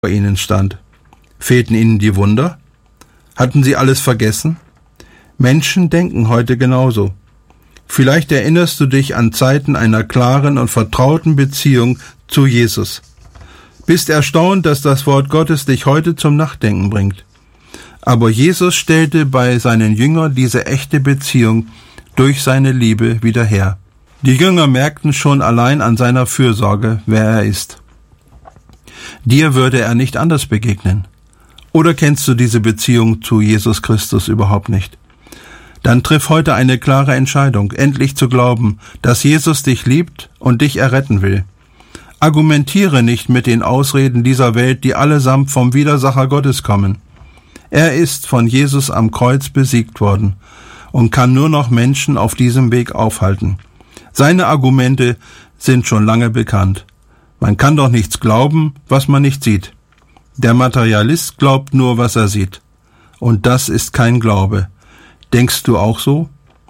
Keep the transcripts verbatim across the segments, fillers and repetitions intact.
vor ihnen stand. Fehlten ihnen die Wunder? Hatten sie alles vergessen? Menschen denken heute genauso. Vielleicht erinnerst du dich an Zeiten einer klaren und vertrauten Beziehung zu Jesus. Bist erstaunt, dass das Wort Gottes dich heute zum Nachdenken bringt. Aber Jesus stellte bei seinen Jüngern diese echte Beziehung durch seine Liebe wieder her. Die Jünger merkten schon allein an seiner Fürsorge, wer er ist. Dir würde er nicht anders begegnen. Oder kennst du diese Beziehung zu Jesus Christus überhaupt nicht? Dann triff heute eine klare Entscheidung, endlich zu glauben, dass Jesus dich liebt und dich erretten will. Argumentiere nicht mit den Ausreden dieser Welt, die allesamt vom Widersacher Gottes kommen. Er ist von Jesus am Kreuz besiegt worden und kann nur noch Menschen auf diesem Weg aufhalten. Seine Argumente sind schon lange bekannt. Man kann doch nichts glauben, was man nicht sieht. Der Materialist glaubt nur, was er sieht. Und das ist kein Glaube. Denkst du auch so?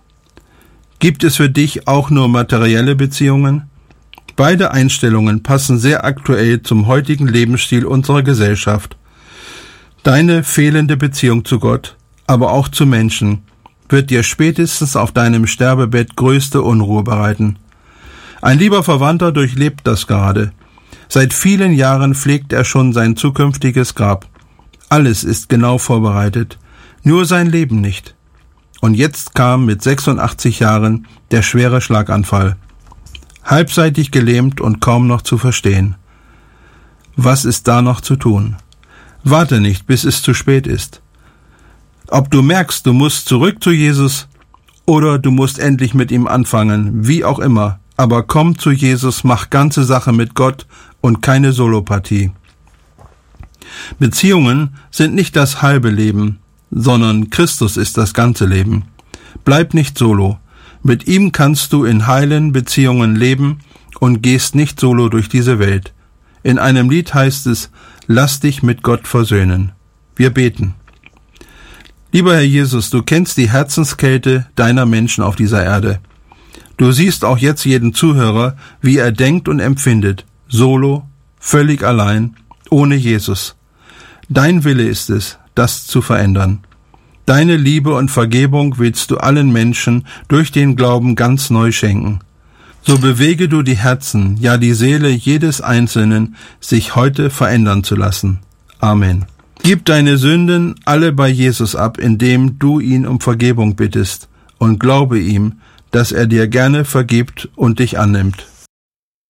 Gibt es für dich auch nur materielle Beziehungen? Beide Einstellungen passen sehr aktuell zum heutigen Lebensstil unserer Gesellschaft. Deine fehlende Beziehung zu Gott, aber auch zu Menschen, wird dir spätestens auf deinem Sterbebett größte Unruhe bereiten. Ein lieber Verwandter durchlebt das gerade. Seit vielen Jahren pflegt er schon sein zukünftiges Grab. Alles ist genau vorbereitet, nur sein Leben nicht. Und jetzt kam mit sechsundachtzig Jahren der schwere Schlaganfall. Halbseitig gelähmt und kaum noch zu verstehen. Was ist da noch zu tun? Warte nicht, bis es zu spät ist. Ob du merkst, du musst zurück zu Jesus oder du musst endlich mit ihm anfangen, wie auch immer, aber komm zu Jesus, mach ganze Sache mit Gott und keine Solopartie. Beziehungen sind nicht das halbe Leben, sondern Christus ist das ganze Leben. Bleib nicht solo. Mit ihm kannst du in heilen Beziehungen leben und gehst nicht solo durch diese Welt. In einem Lied heißt es, lass dich mit Gott versöhnen. Wir beten. Lieber Herr Jesus, du kennst die Herzenskälte deiner Menschen auf dieser Erde. Du siehst auch jetzt jeden Zuhörer, wie er denkt und empfindet, solo, völlig allein, ohne Jesus. Dein Wille ist es, das zu verändern. Deine Liebe und Vergebung willst du allen Menschen durch den Glauben ganz neu schenken. So bewege du die Herzen, ja die Seele jedes Einzelnen, sich heute verändern zu lassen. Amen. Gib deine Sünden alle bei Jesus ab, indem du ihn um Vergebung bittest, und glaube ihm, dass er dir gerne vergibt und dich annimmt.